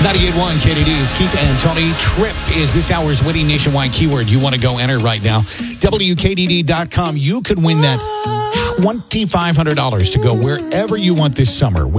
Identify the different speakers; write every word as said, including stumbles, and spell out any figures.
Speaker 1: ninety-eight point one K D D, it's Keith and Tony. Trip is this hour's winning nationwide keyword. You want to go enter right now. W K D D dot com. You could win that twenty-five hundred dollars to go wherever you want this summer.